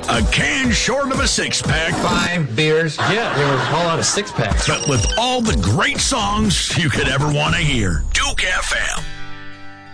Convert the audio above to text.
A can short of a six-pack. 5 beers. Yeah, they were all out of six-packs. But with all the great songs you could ever want to hear. Duke FM.